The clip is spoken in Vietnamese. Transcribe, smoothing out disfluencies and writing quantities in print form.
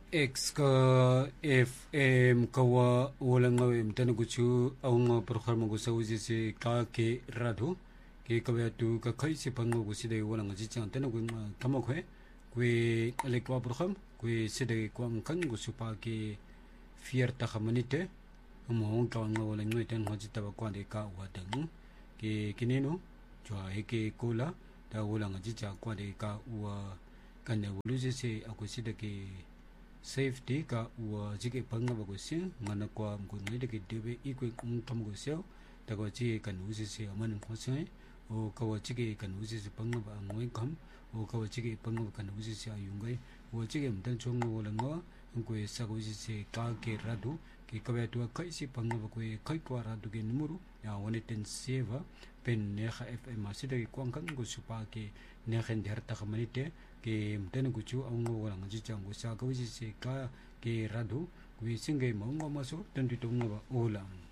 X ka FM kawa walang ngawim tanaguchu ang programa ko sa usi si ka ke rado ke kawaya tu ka kai si pango ko si de walang jicang tanagu tamakwe kwe alekwa program kwe si de kwang kan ko supa ke fierta kamanite mo ka nga walang ngoy tan hojita ba kwa de ka wadang ke kineno jwa heke kola da walang jicha kwa de ka wa kan de wulusi si ako si de ke safety ka wa jike panga ba ko sin ngana kwa ko ngai de ke debe ikwe kam ko sel da ko ji kan usi se aman ko sai o ka wa jike kan usi se panga ba ngoi kam o ka wa jike panga kan usi se ayungai o jike mtan chong ngo la ngo ko sa ko usi se ka ke radu ke ka ba tu kai si panga ba ko kai kwa radu ke numuru ya woni ten seva pen ne kha fm ma se de kwang kan ko supa ke ne khen der ta khamanite ke mten ku chu ang ngo la ngi chang ko sa ko usi se ka ke radu wi singai mo ngo ma so ten tu ngo ba olam